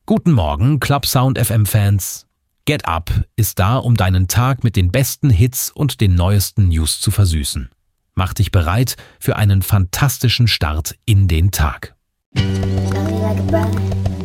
Guten Morgen, Club Sound FM Fans. Get Up ist da, um deinen Tag mit den besten Hits und den neuesten News zu versüßen. Mach dich bereit für einen fantastischen Start in den Tag. Love me like a brother.